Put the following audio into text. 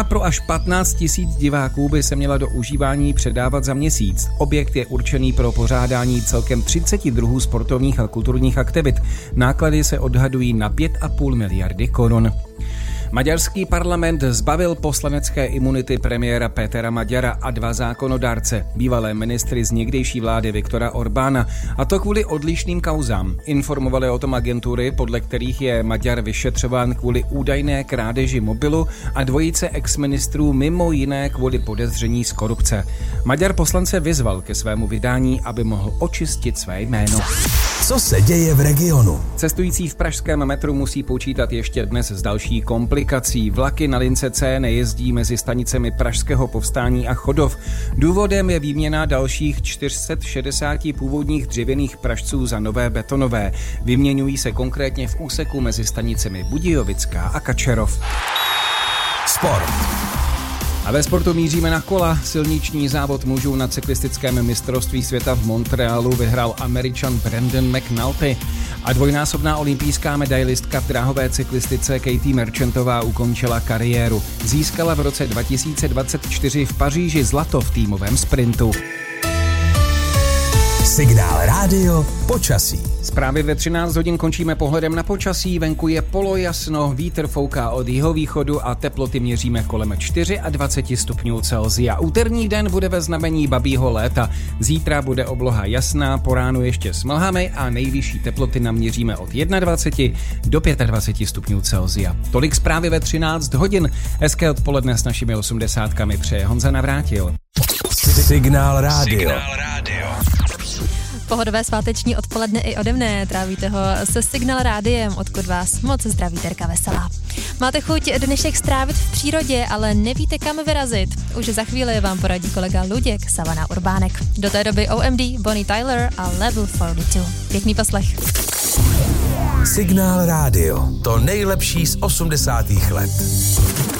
Pro až 15 000 diváků by se měla do užívání předávat za měsíc. Objekt je určený pro pořádání celkem 32 sportovních a kulturních aktivit. Náklady se odhadují na 5,5 miliardy korun. Maďarský parlament zbavil poslanecké imunity premiéra Pétera Magyara a 2 zákonodárce, bývalé ministry z někdejší vlády Viktora Orbána, a to kvůli odlišným kauzám. Informovaly o tom agentury, podle kterých je Maďar vyšetřován kvůli údajné krádeži mobilu a dvojice exministrů mimo jiné kvůli podezření z korupce. Maďar poslance vyzval ke svému vydání, aby mohl očistit své jméno. Co se děje v regionu? Cestující v pražském metru musí počítat ještě dnes s další komplikací. Vlaky na lince C nejezdí mezi stanicemi Pražského Povstání a Chodov. Důvodem je výměna dalších 460 původních dřevěných pražců za nové betonové. Vyměňují se konkrétně v úseku mezi stanicemi Budějovická a Kačerov. Sport. A ve sportu míříme na kola. Silniční závod mužů na cyklistickém mistrovství světa v Montrealu vyhrál Američan Brandon McNulty a dvojnásobná olympijská medailistka v dráhové cyklistice Katie Merchantová ukončila kariéru. Získala v roce 2024 v Paříži zlato v týmovém sprintu. Signál rádio počasí. Zprávy ve 13 hodin končíme pohledem na počasí. Venku je polojasno, vítr fouká od jihovýchodu a teploty měříme kolem 24 stupňů Celsia. Úterní den bude ve znamení babího léta. Zítra bude obloha jasná, po ránu ještě s mlhami a nejvyšší teploty naměříme od 21 do 25 stupňů Celsia. Tolik zprávy ve 13 hodin. Hezké odpoledne s našimi 80kami přeje Honza Navrátil. Signál rádio. Pohodové sváteční odpoledne i ode mne, trávíte ho se Signál rádiem, odkud vás moc zdraví Terka Veselá. Máte chuť dnešek strávit v přírodě, ale nevíte kam vyrazit. Už za chvíli vám poradí kolega Luděk Savana Urbánek. Do té doby OMD, Bonnie Tyler a Level 42. Pěkný poslech. Signál rádio, to nejlepší z 80. let.